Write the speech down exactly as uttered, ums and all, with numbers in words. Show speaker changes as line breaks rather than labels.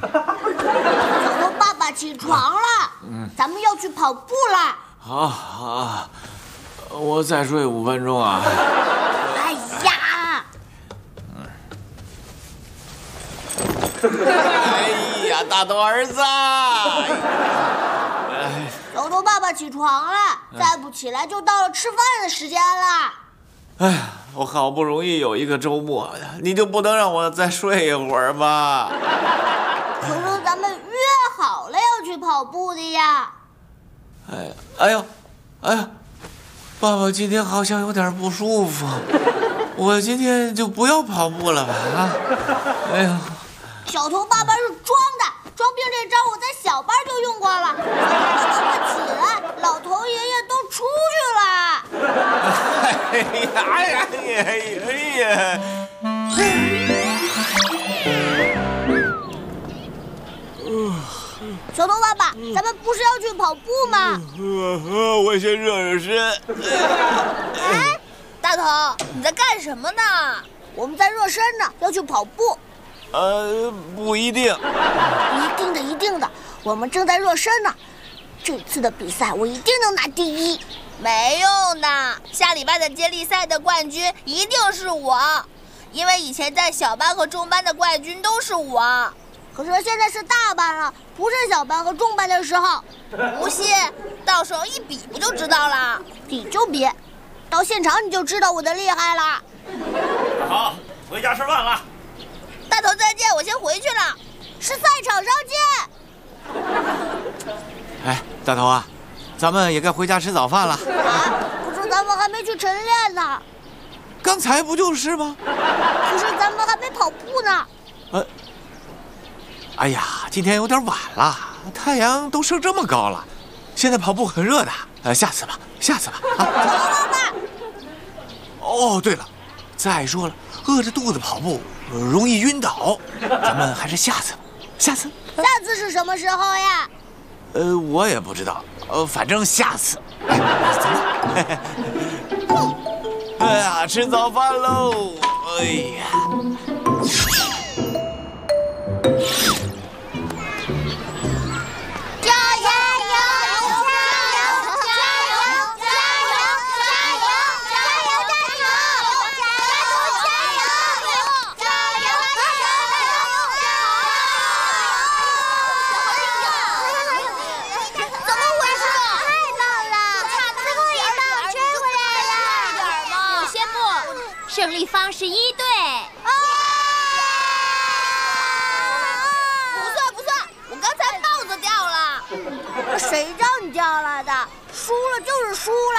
小头爸爸起床了，嗯，咱们要去跑步了。
好好，我再睡五分钟啊。
哎呀！
哎呀，大头儿子！
小头爸爸起床了，再不起来就到了吃饭的时间了。
哎呀，我好不容易有一个周末，你就不能让我再睡一会儿吗？
可是咱们约好了要去跑步的呀。
哎呀，哎呦，哎呀，爸爸今天好像有点不舒服，我今天就不要跑步了吧？啊，哎呀，
小头爸爸是装的，装病这招我在小班就用过了。爸爸起来，老头爷爷都出去了。
哎呀，哎呀，哎呀，哎呀！
小头爸爸，咱们不是要去跑步吗？
我先热热身。
哎，大头，你在干什么呢？我们在热身呢，要去跑步。
呃，不一定。
一定的，一定的，我们正在热身呢。这次的比赛我一定能拿第一。
没用的，下礼拜的接力赛的冠军一定是我，因为以前在小班和中班的冠军都是我。
可是现在是大班了，不是小班和中班的时候。
不信，到时候一比不就知道了？
比就比，到现场你就知道我的厉害了。
好，回家吃饭了。
大头再见，我先回去了。
是赛场上见。
哎，大头啊，咱们也该回家吃早饭了。
啊，可是咱们还没去晨练呢。
刚才不就是吗？
可是咱们还没跑步呢。
呃。哎呀，今天有点晚了，太阳都升这么高了，现在跑步很热的。呃，下次吧，下次吧。啊、
爸爸。
哦，对了，再说了，饿着肚子跑步容易晕倒，咱们还是下次吧，下次。
下次是什么时候呀？
呃，我也不知道，呃，反正下次。哎，走了。哎呀，吃早饭喽！哎呀。
胜利方是一队。
啊！不算不算，我刚才帽子掉了。
谁让你掉了的？输了就是输了。